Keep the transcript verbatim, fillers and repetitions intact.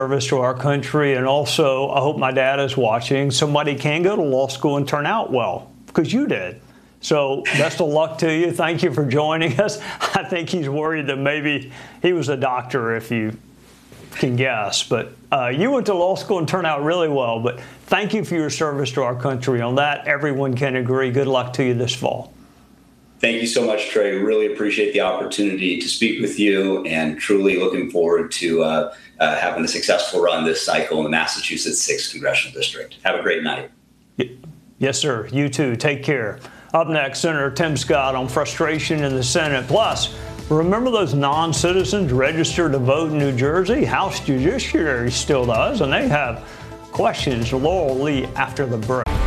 service to our country, and also I hope my dad is watching. Somebody can go to law school and turn out well, because you did. So best of luck to you. Thank you for joining us. I think he's worried that maybe he was a doctor, if you can guess. But uh, you went to law school and turned out really well. But thank you for your service to our country. On that, everyone can agree. Good luck to you this fall. Thank you so much, Trey. Really appreciate the opportunity to speak with you, and truly looking forward to uh, uh, having a successful run this cycle in the Massachusetts sixth Congressional District. Have a great night. Yes, sir. You too. Take care. Up next, Senator Tim Scott on frustration in the Senate. Plus, remember those non-citizens registered to vote in New Jersey? House Judiciary still does, and they have questions. Laurel Lee after the break.